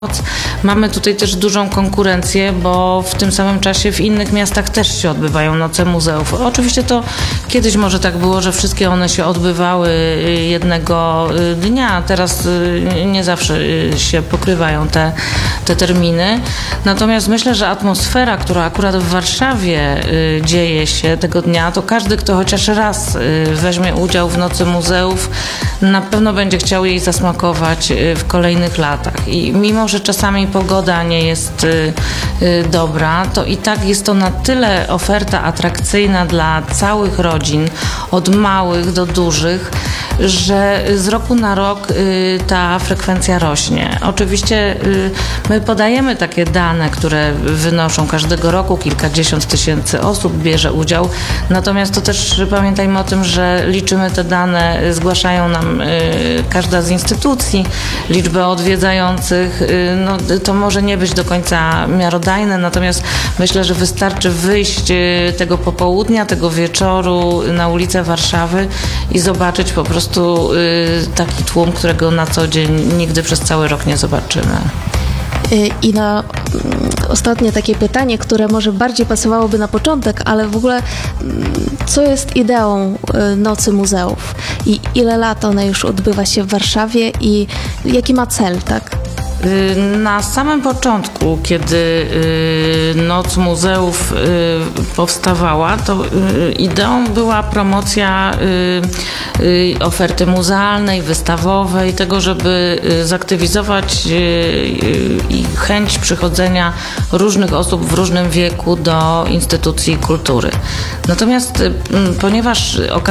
Mamy tutaj też dużą konkurencję, bo w tym samym czasie w innych miastach też się odbywają noce muzeów. Oczywiście to kiedyś może tak było, że wszystkie one się odbywały jednego dnia, teraz nie zawsze się pokrywają te terminy. Natomiast myślę, że atmosfera, która akurat w Warszawie dzieje się tego dnia, to każdy, kto chociaż raz weźmie udział w Nocy Muzeów, na pewno będzie chciał jej zasmakować w kolejnych latach. I mimo, że czasami pogoda nie jest dobra, to i tak jest to na tyle oferta atrakcyjna dla całych rodzin, od małych do dużych, że z roku na rok ta frekwencja rośnie. Oczywiście my podajemy takie dane, które wynoszą każdego roku, kilkadziesiąt tysięcy osób bierze udział, natomiast to też pamiętajmy o tym, że liczymy te dane, zgłaszają nam każda z instytucji, liczbę odwiedzających, no, to może nie być do końca miarodajne, natomiast myślę, że wystarczy wyjść tego popołudnia, tego wieczoru na ulicę Warszawy i zobaczyć po prostu taki tłum, którego na co dzień nigdy przez cały rok nie zobaczymy. I na ostatnie takie pytanie, które może bardziej pasowałoby na początek, ale w ogóle co jest ideą Nocy Muzeów i ile lat ona już odbywa się w Warszawie i jaki ma cel, tak? Na samym początku, kiedy Noc Muzeów powstawała, to ideą była promocja oferty muzealnej, wystawowej, tego, żeby zaktywizować i chęć przychodzenia różnych osób w różnym wieku do instytucji kultury. Natomiast ponieważ